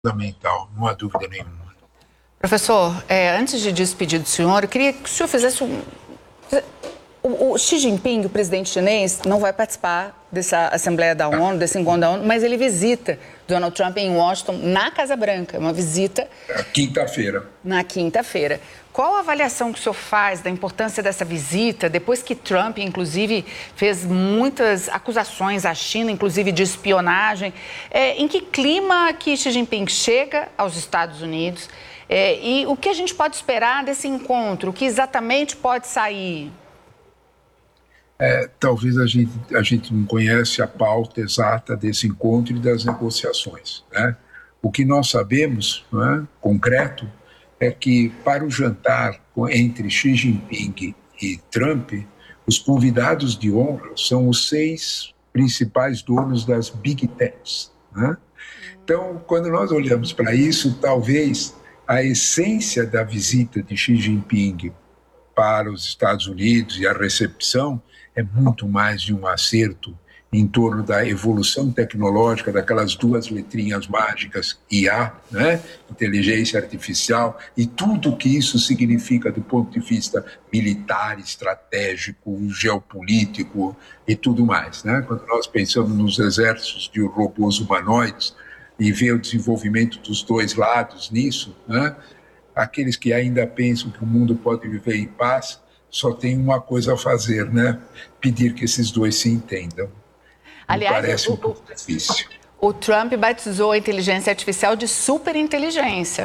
fundamental, não há dúvida nenhuma. Professor, antes de despedir do senhor, eu queria que o senhor fizesse O Xi Jinping, o presidente chinês, não vai participar dessa Assembleia da ONU, desse encontro da ONU, mas ele visita Donald Trump em Washington, na Casa Branca, uma visita... Quinta-feira. Na quinta-feira. Qual a avaliação que o senhor faz da importância dessa visita, depois que Trump, inclusive, fez muitas acusações à China, inclusive de espionagem? Em que clima que Xi Jinping chega aos Estados Unidos? E o que a gente pode esperar desse encontro? O que exatamente pode sair? Talvez a gente não conhece a pauta exata desse encontro e das negociações, né? O que nós sabemos, né, concreto, é que para o jantar entre Xi Jinping e Trump, os convidados de honra são os 6 principais donos das Big Techs, né? Então, quando nós olhamos para isso, talvez a essência da visita de Xi Jinping para os Estados Unidos e a recepção é muito mais de um acerto em torno da evolução tecnológica, daquelas 2 letrinhas mágicas, IA, né? Inteligência artificial, e tudo que isso significa do ponto de vista militar, estratégico, geopolítico e tudo mais, né? Quando nós pensamos nos exércitos de robôs humanoides e vê o desenvolvimento dos 2 lados nisso, né? Aqueles que ainda pensam que o mundo pode viver em paz, só tem uma coisa a fazer, né? Pedir que esses 2 se entendam. Aliás, parece um pouco difícil. O Trump batizou a inteligência artificial de superinteligência.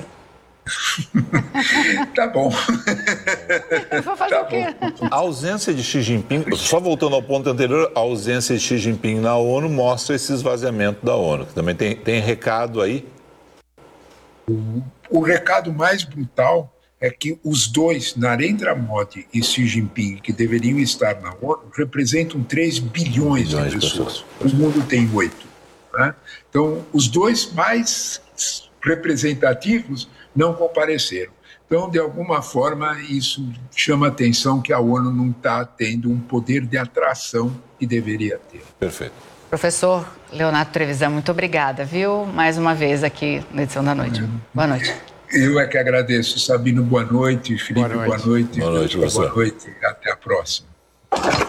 Tá bom. Vou fazer o quê? A ausência de Xi Jinping, só voltando ao ponto anterior, a ausência de Xi Jinping na ONU mostra esse esvaziamento da ONU. Também tem recado aí? O recado mais brutal é que os 2, Narendra Modi e Xi Jinping, que deveriam estar na ONU, representam 3 bilhões de pessoas. O mundo tem 8. Né? Então, os 2 mais representativos não compareceram. Então, de alguma forma, isso chama a atenção que a ONU não está tendo um poder de atração que deveria ter. Perfeito. Professor Leonardo Trevisan, muito obrigada, viu? Mais uma vez aqui na edição da noite. Boa noite. Eu é que agradeço. Sabino, boa noite. Felipe, boa noite. Boa noite, professor. Boa noite. Até a próxima.